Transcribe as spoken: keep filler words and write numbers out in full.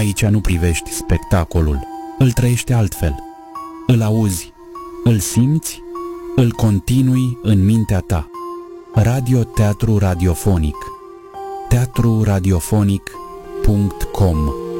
Aici nu privești spectacolul, îl trăiești altfel. Îl auzi, îl simți, îl continui în mintea ta. Radio-teatru radiofonic. teatru radiofonic punct com